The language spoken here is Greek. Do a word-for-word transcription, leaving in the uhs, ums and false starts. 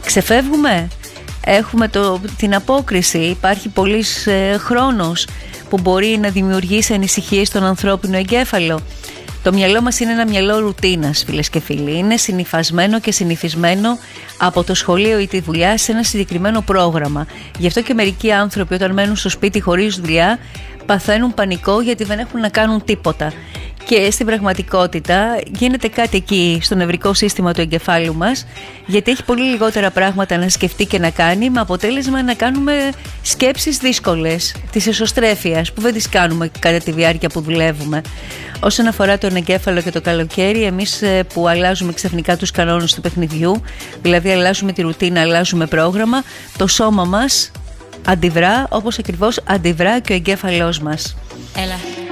Ξεφεύγουμε, έχουμε το, την απόκριση, υπάρχει πολύς ε, χρόνος που μπορεί να δημιουργήσει ανησυχίες στον ανθρώπινο εγκέφαλο. Το μυαλό μας είναι ένα μυαλό ρουτίνας, φίλες και φίλοι. Είναι συνυφασμένο και συνηθισμένο από το σχολείο ή τη δουλειά σε ένα συγκεκριμένο πρόγραμμα. Γι' αυτό και μερικοί άνθρωποι όταν μένουν στο σπίτι χωρίς δουλειά παθαίνουν πανικό γιατί δεν έχουν να κάνουν τίποτα. Και στην πραγματικότητα γίνεται κάτι εκεί στο νευρικό σύστημα του εγκεφάλου μας, γιατί έχει πολύ λιγότερα πράγματα να σκεφτεί και να κάνει, με αποτέλεσμα να κάνουμε σκέψεις δύσκολες της εσωστρέφειας που δεν τις κάνουμε κατά τη διάρκεια που δουλεύουμε. Όσον αφορά τον εγκέφαλο και το καλοκαίρι, εμείς που αλλάζουμε ξαφνικά τους κανόνες του παιχνιδιού, δηλαδή αλλάζουμε τη ρουτίνα, αλλάζουμε πρόγραμμα, το σώμα μας αντιδρά όπως ακριβώς αντιδρά και ο εγκέφαλός μας. Έλα.